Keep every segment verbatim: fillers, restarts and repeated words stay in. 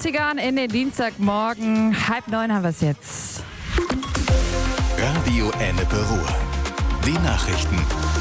neunzigern in den Dienstagmorgen. Halb neun haben wir es jetzt. Radio Ennepe Ruhr. Die Nachrichten.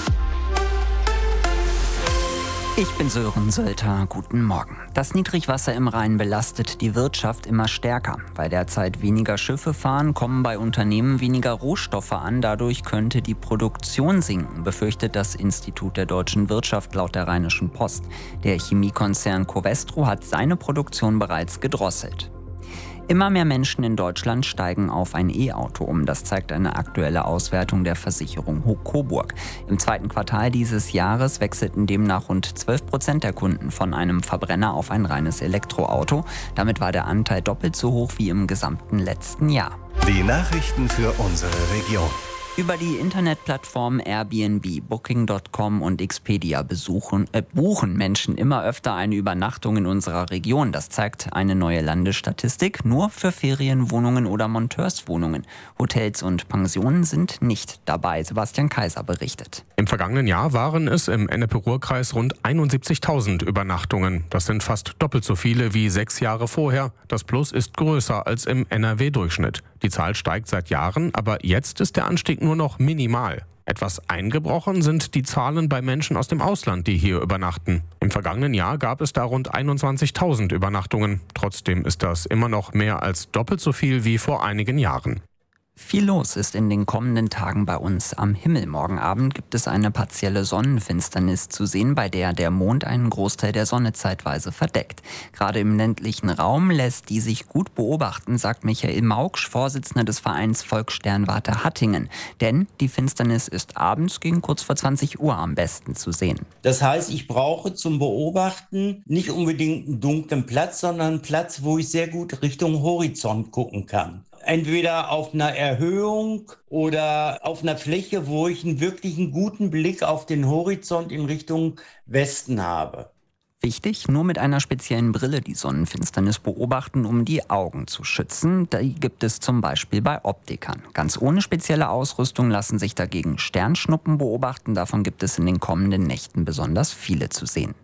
Ich bin Sören Sölter, guten Morgen. Das Niedrigwasser im Rhein belastet die Wirtschaft immer stärker. Weil derzeit weniger Schiffe fahren, kommen bei Unternehmen weniger Rohstoffe an. Dadurch könnte die Produktion sinken, befürchtet das Institut der deutschen Wirtschaft laut der Rheinischen Post. Der Chemiekonzern Covestro hat seine Produktion bereits gedrosselt. Immer mehr Menschen in Deutschland steigen auf ein E-Auto um. Das zeigt eine aktuelle Auswertung der Versicherung Coburg. Im zweiten Quartal dieses Jahres wechselten demnach rund zwölf Prozent der Kunden von einem Verbrenner auf ein reines Elektroauto. Damit war der Anteil doppelt so hoch wie im gesamten letzten Jahr. Die Nachrichten für unsere Region. Über die Internetplattformen Airbnb, Booking Punkt com und Expedia besuchen, äh, buchen Menschen immer öfter eine Übernachtung in unserer Region. Das zeigt eine neue Landesstatistik. Nur für Ferienwohnungen oder Monteurswohnungen. Hotels und Pensionen sind nicht dabei. Sebastian Kaiser berichtet. Im vergangenen Jahr waren es im Ennepe-Ruhr-Kreis rund einundsiebzigtausend Übernachtungen. Das sind fast doppelt so viele wie sechs Jahre vorher. Das Plus ist größer als im N R W-Durchschnitt. Die Zahl steigt seit Jahren, aber jetzt ist der Anstieg nur noch minimal. Etwas eingebrochen sind die Zahlen bei Menschen aus dem Ausland, die hier übernachten. Im vergangenen Jahr gab es da rund einundzwanzigtausend Übernachtungen. Trotzdem ist das immer noch mehr als doppelt so viel wie vor einigen Jahren. Viel los ist in den kommenden Tagen bei uns am Himmel. Morgen Abend gibt es eine partielle Sonnenfinsternis zu sehen, bei der der Mond einen Großteil der Sonne zeitweise verdeckt. Gerade im ländlichen Raum lässt die sich gut beobachten, sagt Michael Mauksch, Vorsitzender des Vereins Volkssternwarte Hattingen. Denn die Finsternis ist abends gegen kurz vor zwanzig Uhr am besten zu sehen. Das heißt, ich brauche zum Beobachten nicht unbedingt einen dunklen Platz, sondern einen Platz, wo ich sehr gut Richtung Horizont gucken kann. Entweder auf einer Erhöhung oder auf einer Fläche, wo ich einen wirklich einen guten Blick auf den Horizont in Richtung Westen habe. Wichtig, nur mit einer speziellen Brille die Sonnenfinsternis beobachten, um die Augen zu schützen. Die gibt es zum Beispiel bei Optikern. Ganz ohne spezielle Ausrüstung lassen sich dagegen Sternschnuppen beobachten. Davon gibt es in den kommenden Nächten besonders viele zu sehen.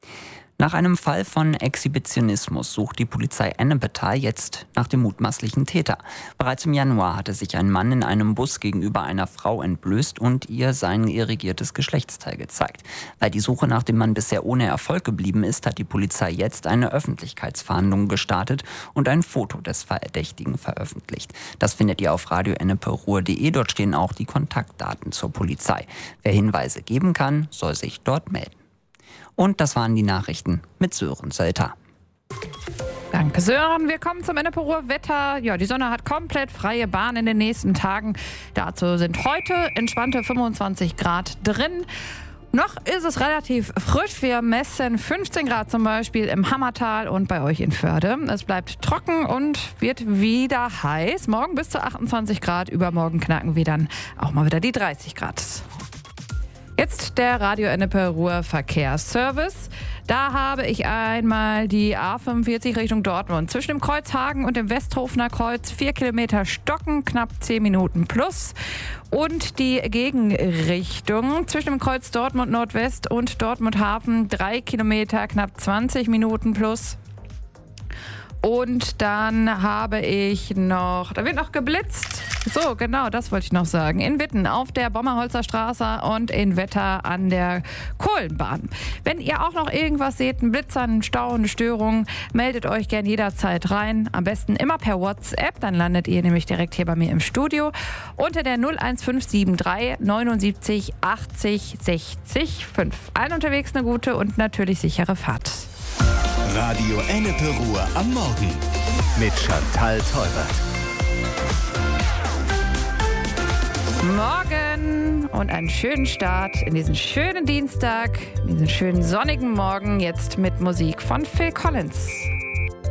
Nach einem Fall von Exhibitionismus sucht die Polizei Ennepetal jetzt nach dem mutmaßlichen Täter. Bereits im Januar hatte sich ein Mann in einem Bus gegenüber einer Frau entblößt und ihr sein irrigiertes Geschlechtsteil gezeigt. Weil die Suche nach dem Mann bisher ohne Erfolg geblieben ist, hat die Polizei jetzt eine Öffentlichkeitsfahndung gestartet und ein Foto des Verdächtigen veröffentlicht. Das findet ihr auf radio ennepe ruhr punkt de. Dort stehen auch die Kontaktdaten zur Polizei. Wer Hinweise geben kann, soll sich dort melden. Und das waren die Nachrichten mit Sören Sölter. Danke, Sören. Wir kommen zum Ennepe Ruhr Wetter. Ja, die Sonne hat komplett freie Bahn in den nächsten Tagen. Dazu sind heute entspannte fünfundzwanzig Grad drin. Noch ist es relativ frisch. Wir messen fünfzehn Grad zum Beispiel im Hammertal und bei euch in Förde. Es bleibt trocken und wird wieder heiß. Morgen bis zu achtundzwanzig Grad. Übermorgen knacken wir dann auch mal wieder die dreißig Grad. Jetzt der Radio Ennepe Ruhr Verkehrsservice. Da habe ich einmal die A fünfundvierzig Richtung Dortmund. Zwischen dem Kreuz Hagen und dem Westhofener Kreuz vier Kilometer stocken, knapp zehn Minuten plus. Und die Gegenrichtung zwischen dem Kreuz Dortmund Nordwest und Dortmund Hafen drei Kilometer, knapp zwanzig Minuten plus. Und dann habe ich noch, da wird noch geblitzt. So, genau, das wollte ich noch sagen. In Witten auf der Bommerholzer Straße und in Wetter an der Kohlenbahn. Wenn ihr auch noch irgendwas seht, einen Blitzer, einen Stau, eine Störung, meldet euch gern jederzeit rein. Am besten immer per WhatsApp, dann landet ihr nämlich direkt hier bei mir im Studio. Unter der null eins fünf sieben drei neunundsiebzig achtzig sechzig fünf. Allen unterwegs eine gute und natürlich sichere Fahrt. Radio Ennepe Ruhr am Morgen mit Chantal Teubert. Morgen und einen schönen Start in diesen schönen Dienstag, in diesen schönen sonnigen Morgen, jetzt mit Musik von Phil Collins.